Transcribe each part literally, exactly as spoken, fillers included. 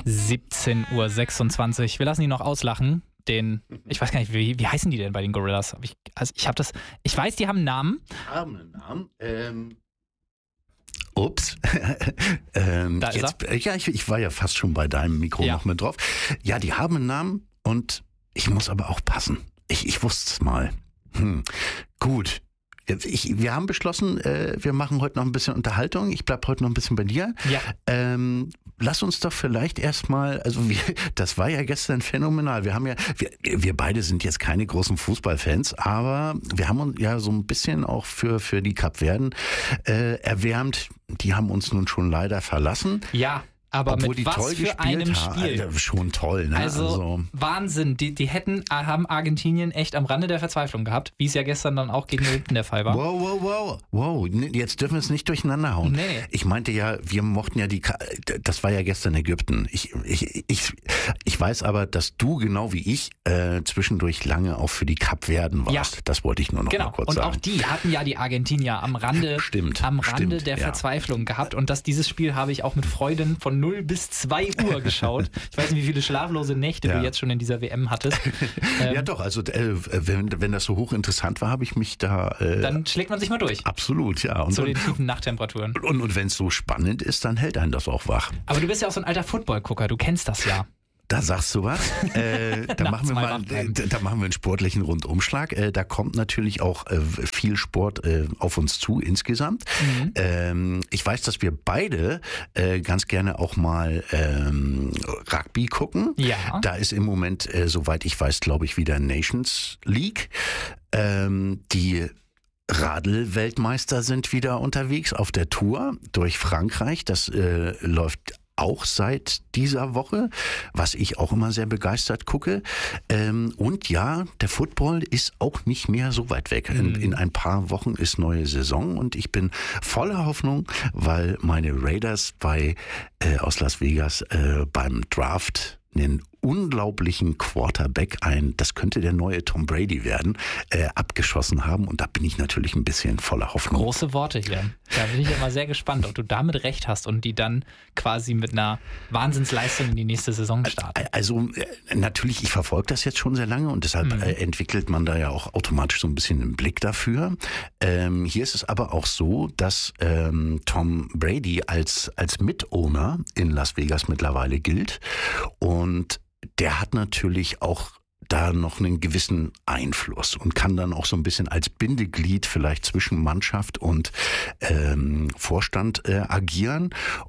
siebzehn Uhr sechsundzwanzig. Wir lassen ihn noch auslachen. Den, ich weiß gar nicht, wie, wie heißen die denn bei den Gorillas? Ich, also ich habe das, ich weiß, die haben einen Namen. Haben einen Namen. Ähm, ups. ähm, Da ist jetzt, äh, ja, ich, ich war ja fast schon bei deinem Mikro Ja. noch mit drauf. Ja, die haben einen Namen und ich muss aber auch passen. Ich, ich wusste es mal. Hm. Gut. Ich, wir haben beschlossen, äh, wir machen heute noch ein bisschen Unterhaltung. Ich bleib heute noch ein bisschen bei dir. Ja. Ähm, lass uns doch vielleicht erstmal, also wir, das war ja gestern phänomenal. Wir haben ja, wir, wir beide sind jetzt keine großen Fußballfans, aber wir haben uns ja so ein bisschen auch für, für die Kapverden äh, erwärmt. Die haben uns nun schon leider verlassen. Ja, aber Obwohl mit die was toll für gespielt einem haben. Spiel. Alter, schon toll, ne? Also, Also Wahnsinn. Die, die hätten, haben Argentinien echt am Rande der Verzweiflung gehabt, wie es ja gestern dann auch gegen Ägypten der Fall war. Wow, wow, wow, wow. Nee, jetzt dürfen wir es nicht durcheinander hauen. Nee, nee. Ich meinte ja, wir mochten ja die, Ka- das war ja gestern Ägypten. Ich, ich, ich, ich weiß aber, dass du genau wie ich äh, zwischendurch lange auch für die Kapverden warst. Ja. Das wollte ich nur noch Genau, mal kurz und sagen. auch die hatten ja die Argentinier am Rande, Stimmt, am Rande stimmt, der ja. Verzweiflung gehabt. Und das, dieses Spiel habe ich auch mit Freuden von null bis zwei Uhr geschaut. Ich weiß nicht, wie viele schlaflose Nächte Ja. du jetzt schon in dieser W M hattest. Ähm, Ja doch, also äh, wenn, wenn das so hochinteressant war, habe ich mich da... Äh, Dann schlägt man sich mal durch. absolut, ja. Und, Zu den und, tiefen Nachttemperaturen. und, und wenn es so spannend ist, dann hält einen das auch wach. Aber du bist ja auch so ein alter Football-Gucker, du kennst das ja. Da sagst du was. Äh, da, Nachts machen wir mal mal, wach bleiben. da, da machen wir einen sportlichen Rundumschlag. Äh, da kommt natürlich auch äh, viel Sport äh, auf uns zu insgesamt. Mhm. Ähm, ich weiß, dass wir beide äh, ganz gerne auch mal ähm, Rugby gucken. Ja. Da ist im Moment, äh, soweit ich weiß, glaube ich, wieder Nations League. Ähm, die Radl-Weltmeister sind wieder unterwegs auf der Tour durch Frankreich. Das äh, läuft auch seit dieser Woche, was ich auch immer sehr begeistert gucke. Ähm, und ja, der Football ist auch nicht mehr so weit weg. In, in ein paar Wochen ist neue Saison und ich bin voller Hoffnung, weil meine Raiders bei äh, aus Las Vegas äh, beim Draft einen unglaublichen Quarterback, ein, das könnte der neue Tom Brady werden, äh, abgeschossen haben. Und da bin ich natürlich ein bisschen voller Hoffnung. Große Worte hier. Da bin ich ja mal sehr gespannt, ob du damit recht hast und die dann quasi mit einer Wahnsinnsleistung in die nächste Saison starten. Also äh, natürlich, ich verfolge das jetzt schon sehr lange und deshalb Mhm. äh, entwickelt man da ja auch automatisch so ein bisschen einen Blick dafür. Ähm, hier ist es aber auch so, dass ähm, Tom Brady als, als Mitowner in Las Vegas mittlerweile gilt und der hat natürlich auch da noch einen gewissen Einfluss und kann dann auch so ein bisschen als Bindeglied vielleicht zwischen Mannschaft und ähm, Vorstand äh, agieren.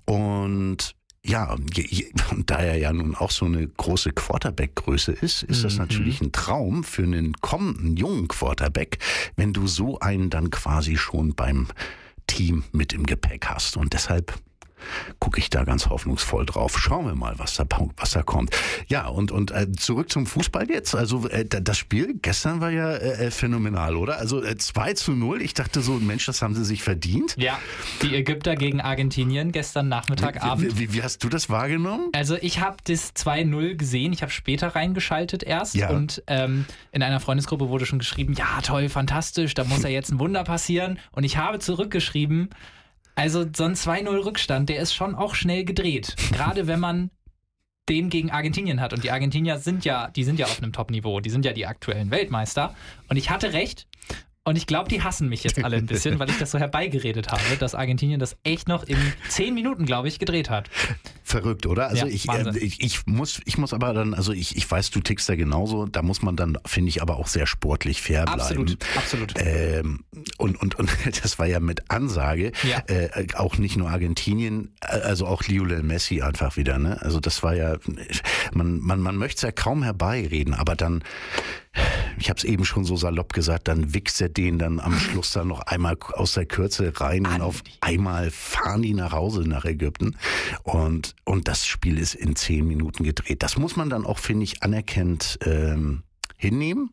Und ja, je, je, und da er ja nun auch so eine große Quarterback-Größe ist, ist das Mhm. natürlich ein Traum für einen kommenden jungen Quarterback, wenn du so einen dann quasi schon beim Team mit im Gepäck hast. Und deshalb gucke ich da ganz hoffnungsvoll drauf. Schauen wir mal, was da, was da kommt. Ja, und, und äh, zurück zum Fußball jetzt. Also äh, das Spiel gestern war ja äh, phänomenal, oder? Also äh, zwei zu null. Ich dachte so, Mensch, das haben sie sich verdient. Ja, die Ägypter gegen Argentinien gestern Nachmittag, Abend. Wie, wie, wie hast du das wahrgenommen? Also ich habe das zwei null gesehen, ich habe später reingeschaltet erst Ja. und ähm, in einer Freundesgruppe wurde schon geschrieben, ja toll, fantastisch, da muss ja jetzt ein Wunder passieren und ich habe zurückgeschrieben, also so ein zwei null Rückstand, der ist schon auch schnell gedreht, gerade wenn man den gegen Argentinien hat und die Argentinier sind ja, die sind ja auf einem Top-Niveau, die sind ja die aktuellen Weltmeister und ich hatte recht. Und ich glaube, die hassen mich jetzt alle ein bisschen, weil ich das so herbeigeredet habe, dass Argentinien das echt noch in zehn Minuten, glaube ich, gedreht hat. Verrückt, oder? Also Ja, ich, Wahnsinn. äh, ich, ich muss, ich muss aber dann, also ich, ich weiß, du tickst da genauso, da muss man dann, finde ich, aber auch sehr sportlich fair bleiben. Absolut, absolut. Ähm, und, und, und das war ja mit Ansage, Ja. äh, auch nicht nur Argentinien, äh, also auch Lionel Messi einfach wieder, ne? Also das war ja, man, man, man möchte es ja kaum herbeireden, aber dann, ich habe es eben schon so salopp gesagt, dann wichst er den dann am Schluss dann noch einmal aus der Kürze rein und auf einmal fahren die nach Hause nach Ägypten und, und das Spiel ist in zehn Minuten gedreht. Das muss man dann auch, finde ich, anerkennt ähm, hinnehmen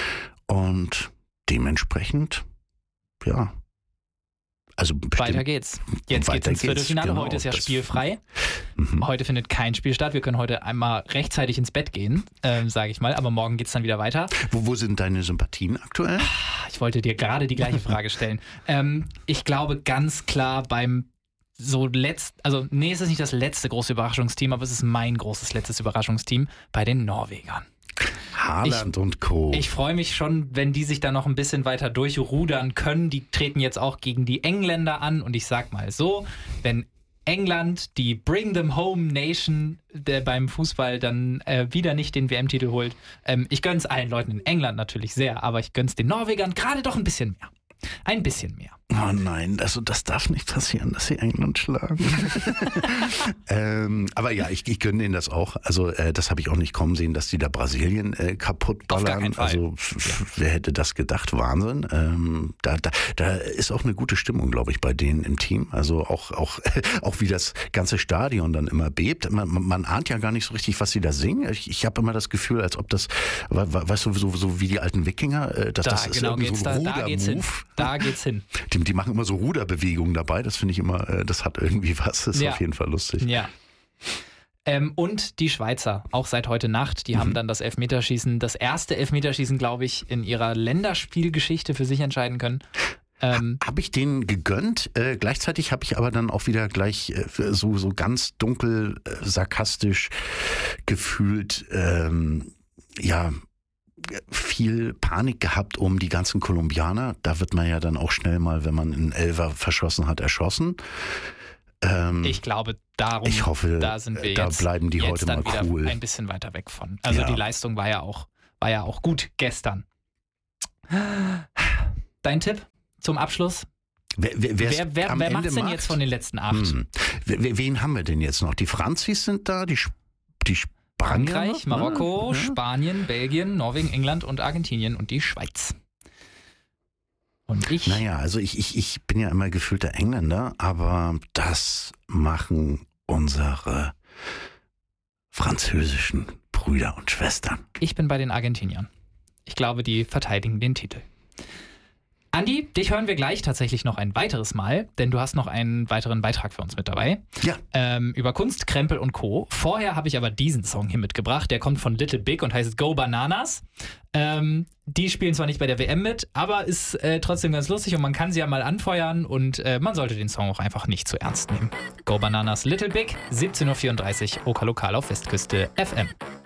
und dementsprechend, ja, also bestimmt, Weiter geht's. Jetzt Weiter geht's ins geht's, Viertelfinale. genau, Heute ist ja das- spielfrei. mhm. Heute findet kein Spiel statt. Wir können heute einmal rechtzeitig ins Bett gehen, ähm, sage ich mal. Aber morgen geht's dann wieder weiter. Wo, wo sind deine Sympathien aktuell? Ich wollte dir gerade die gleiche Frage stellen. Ähm, ich glaube ganz klar beim so letzt, also nee, es ist nicht das letzte große Überraschungsteam, aber es ist mein großes letztes Überraschungsteam bei den Norwegern. Haaland und Co. Ich freue mich schon, wenn die sich da noch ein bisschen weiter durchrudern können. Die treten jetzt auch gegen die Engländer an und ich sag mal so, wenn England, die Bring Them Home Nation der beim Fußball dann äh, wieder nicht den W M-Titel holt. Ähm, ich gönn's allen Leuten in England natürlich sehr, aber ich gönn's den Norwegern gerade doch ein bisschen mehr. Ein bisschen mehr. Oh nein, also das darf nicht passieren, dass sie England schlagen. ähm, aber ja, ich, ich gönne denen das auch. Also äh, das habe ich auch nicht kommen sehen, dass die da Brasilien äh, kaputt ballern. Auf gar keinen Fall. Also ja. Wer hätte das gedacht? Wahnsinn. Ähm, da, da, da ist auch eine gute Stimmung, glaube ich, bei denen im Team. Also auch, auch, auch wie das ganze Stadion dann immer bebt. Man, man ahnt ja gar nicht so richtig, was sie da singen. Ich, ich habe immer das Gefühl, als ob das, weißt du, so, so wie die alten Wikinger, äh, dass da, das genau, ist irgendwie so ein da, da geht's hin. Da geht's hin. Die, die machen immer so Ruderbewegungen dabei. Das finde ich immer, das hat irgendwie was. Das ist ja. auf jeden Fall lustig. Ja. Ähm, und die Schweizer, auch seit heute Nacht, die mhm. haben dann das Elfmeterschießen, das erste Elfmeterschießen, glaube ich, in ihrer Länderspielgeschichte für sich entscheiden können. Ähm, habe ich denen gegönnt. Äh, gleichzeitig habe ich aber dann auch wieder gleich äh, so, so ganz dunkel, äh, sarkastisch gefühlt, ähm, ja, viel Panik gehabt um die ganzen Kolumbianer. Da wird man ja dann auch schnell mal, wenn man einen Elfer verschossen hat, erschossen. Ähm, ich glaube, darum ich hoffe, da sind wir da jetzt, bleiben die jetzt heute dann mal wieder cool. ein bisschen weiter weg von. Also ja. die Leistung war ja auch, war ja auch gut gestern. Dein Tipp zum Abschluss? Wer, wer, wer, wer, wer macht es denn jetzt von den letzten acht? Hm. Wen, wen haben wir denn jetzt noch? Die Franzis sind da, die, die Spanier, Frankreich, Marokko, ja. Spanien, Belgien, Norwegen, England und Argentinien und die Schweiz. Und ich? Naja, also ich, ich, ich bin ja immer gefühlter Engländer, aber das machen unsere französischen Brüder und Schwestern. Ich bin bei den Argentiniern. Ich glaube, die verteidigen den Titel. Andi, dich hören wir gleich tatsächlich noch ein weiteres Mal, denn du hast noch einen weiteren Beitrag für uns mit dabei. Ja. Ähm, über Kunst, Krempel und Co. Vorher habe ich aber diesen Song hier mitgebracht. Der kommt von Little Big und heißt Go Bananas. Ähm, die spielen zwar nicht bei der W M mit, aber ist äh, trotzdem ganz lustig und man kann sie ja mal anfeuern und äh, man sollte den Song auch einfach nicht zu ernst nehmen. Go Bananas, Little Big, siebzehn Uhr vierunddreißig, Oka Lokal auf Westküste F M.